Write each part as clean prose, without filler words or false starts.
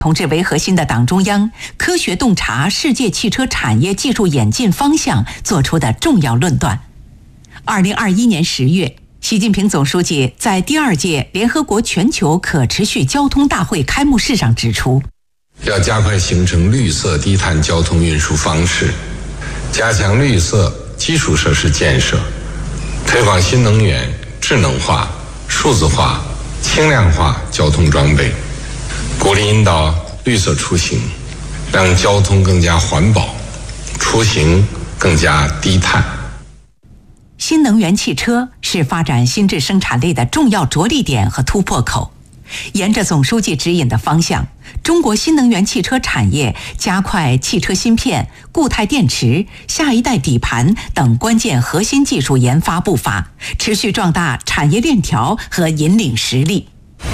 同志为核心的党中央科学洞察世界汽车产业技术演进方向作出的重要论断。2021年10月，习近平总书记在第2届联合国全球可持续交通大会开幕式上指出， 要加快形成绿色低碳交通运输方式，加强绿色基础设施建设，推广新能源、智能化、数字化、轻量化交通装备，鼓励引导绿色出行，让交通更加环保，出行更加低碳。 新能源汽车是发展新质生产力的重要着力点和突破口。沿着总书记指引的方向，中国新能源汽车产业加快汽车芯片、固态电池、下一代底盘等关键核心技术研发步伐，持续壮大产业链条和引领实力。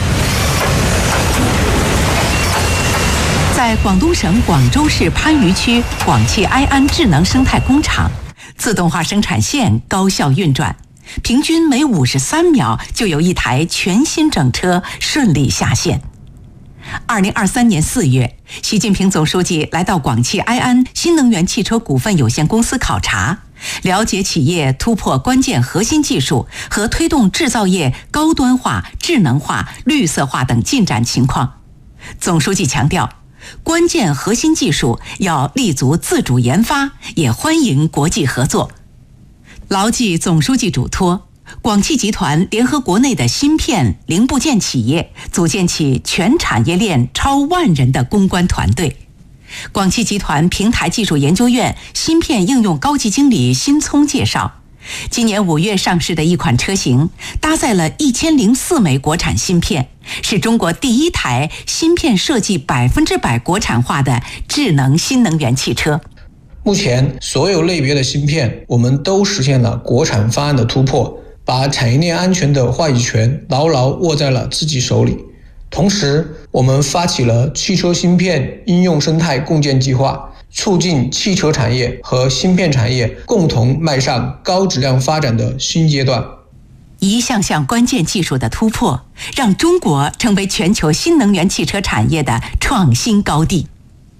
在广东省广州市番禺区广汽埃安智能生态工厂，自动化生产线高效运转，平均每53秒就有一台全新整车顺利下线。2023年4月，习近平总书记来到广汽埃安新能源汽车股份有限公司考察，了解企业突破关键核心技术和推动制造业高端化、智能化、绿色化等进展情况。总书记强调，关键核心技术要立足自主研发，也欢迎国际合作。牢记总书记嘱托，广汽集团联合国内的芯片零部件企业，组建起全产业链超10000人的攻关团队。广汽集团平台技术研究院芯片应用高级经理辛聪介绍，今年5月上市的一款车型搭载了1004枚国产芯片，是中国第一台芯片设计100%国产化的智能新能源汽车。 目前所有类别的芯片我们都实现了国产方案的突破，把产业链安全的话语权牢牢握在了自己手里。同时，我们发起了汽车芯片应用生态共建计划，促进汽车产业和芯片产业共同迈上高质量发展的新阶段。 一项项关键技术的突破，让中国成为全球新能源汽车产业的创新高地。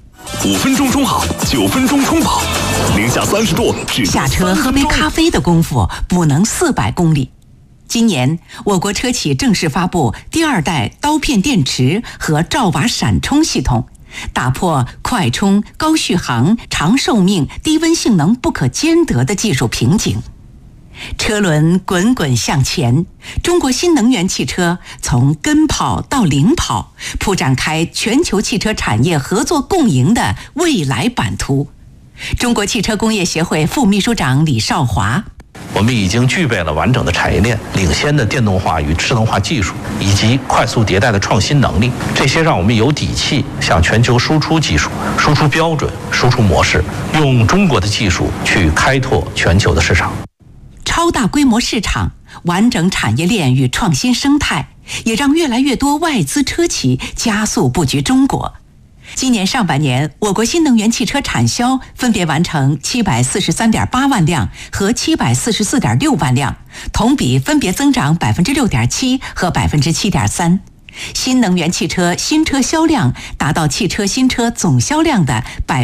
5分钟充好，9分钟充饱，零下30度， 下车喝杯咖啡的功夫，补能400公里。今年，我国车企正式发布第2代刀片电池和兆瓦闪充系统，打破快充、高续航、长寿命、低温性能不可兼得的技术瓶颈。车轮滚滚向前，中国新能源汽车从跟跑到领跑，铺展开全球汽车产业合作共赢的未来版图。中国汽车工业协会副秘书长李少华， 我们已经具备了完整的产业链、领先的电动化与智能化技术，以及快速迭代的创新能力。这些让我们有底气向全球输出技术、输出标准、输出模式，用中国的技术去开拓全球的市场。 超大规模市场、完整产业链与创新生态，也让越来越多外资车企加速布局中国。今年上半年，我国新能源汽车产销分别完成743.8万辆和744.6万辆，同比分别增长6.7%和7.3%。新能源汽车新车销量达到汽车新车总销量的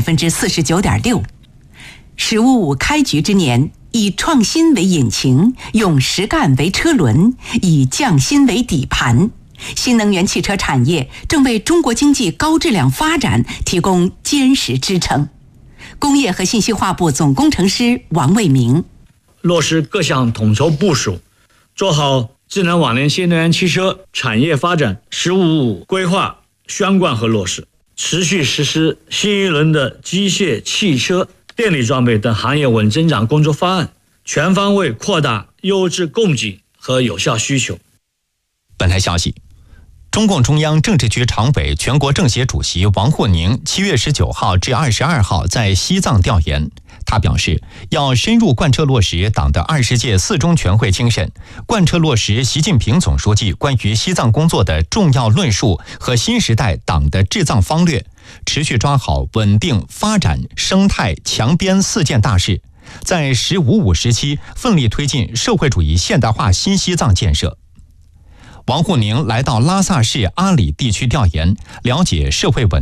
49.6%。“15+5”开局之年，以创新为引擎，用实干为车轮，以匠心为底盘。新能源汽车产业正为中国经济高质量发展提供坚实支撑。工业和信息化部总工程师王卫明， 落实各项统筹部署，做好智能网联新能源汽车产业发展“15+5”规划宣贯和落实，持续实施新一轮的机械、汽车、电力装备等行业稳增长工作方案，全方位扩大优质供给和有效需求。 本台消息，中共中央政治局常委、全国政协主席王沪宁7月19号至22号在西藏调研。他表示，要深入贯彻落实党的20届4中全会精神，贯彻落实习近平总书记关于西藏工作的重要论述和新时代党的治藏方略，持续抓好稳定、发展、生态、强边4件大事，在“15+5”时期奋力推进社会主义现代化新西藏建设。 王沪宁来到拉萨市阿里地区调研，了解社会稳